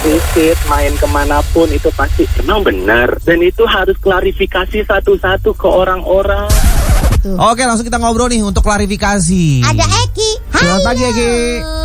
visit, main kemanapun itu pasti emang benar. Dan itu harus klarifikasi satu-satu ke orang-orang. Oke, langsung kita ngobrol nih untuk klarifikasi. Ada Eki. Selamat pagi, Eki.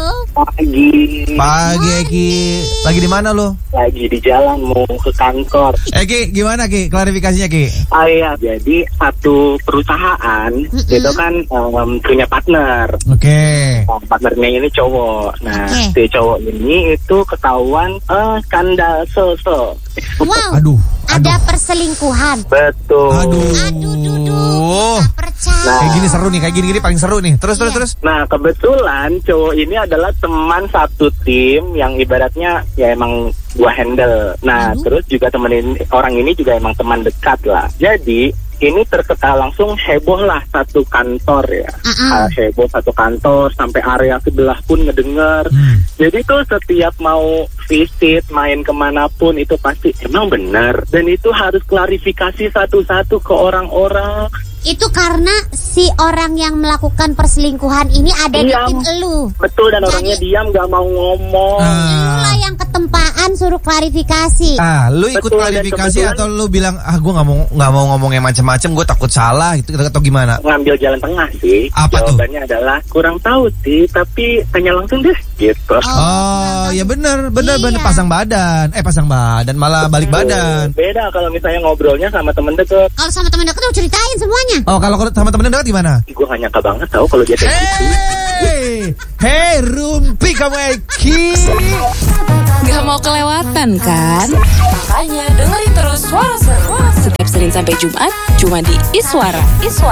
Pagi, Eki. Lagi di mana lo? Lagi di jalan mau ke kantor. Eki, gimana Ki? Klarifikasinya Ki? Iya, jadi satu perusahaan itu kan punya partner. Oke. Partnernya ini cowok. Nah, Oke. si cowok ini itu ketahuan skandal so-so. Wow. Aduh. Ada perselingkuhan. Betul. Aduh, Dudu. Tak percaya. Nah. Kayak gini seru nih, kayak gini paling seru nih. Terus. Nah, kebetulan cowok ini adalah teman satu tim yang ibaratnya ya emang gua handle. Nah, terus juga orang ini juga emang teman dekat lah. Jadi ini terkenal langsung heboh lah satu kantor ya. Heboh satu kantor sampai area sebelah pun ngedengar. Jadi tuh setiap mau visit, main kemanapun itu pasti emang benar. Dan itu harus klarifikasi satu-satu ke orang-orang. Itu karena si orang yang melakukan perselingkuhan ini ada di tim elu. Betul, dan orangnya diam gak mau ngomong. Lu lah yang ketempaan suruh klarifikasi. Lu ikut Betul, klarifikasi dan atau lu bilang gue nggak mau ngomong yang macam-macam, gue takut salah gitu atau gimana? Ngambil jalan tengah sih. Apa tuh? Jawabannya adalah kurang tahu sih, tapi tanya langsung deh gitu. Oh, ya bener pasang badan malah balik badan. Beda kalau misalnya ngobrolnya sama temen deket. Kalau sama teman dekat lu ceritain semuanya. Oh, kalau sama temen dekat gimana? Gue gak nyangka banget tahu kalau dia kayak gitu. Hey, Rumpi kamu Eki. Gak mau kelewatan kan? Makanya dengerin terus Suara Seru setiap Senin sampai Jumat cuma di Iswara.